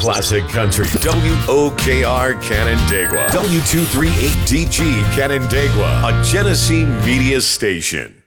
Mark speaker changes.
Speaker 1: classic country. WOKR Canandaigua. W238DG Canandaigua, a Genesee media station.